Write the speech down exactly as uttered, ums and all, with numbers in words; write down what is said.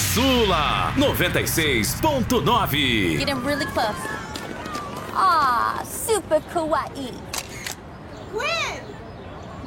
Sula noventa e seis ponto nove. Getting really close. Ah, super kawaii. Gwen!